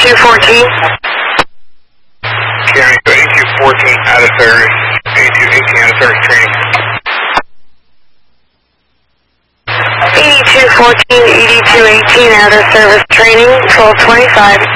8214. County 8214 out of service. 8218 out of service training. 8214, 8218 out of service training. 1225.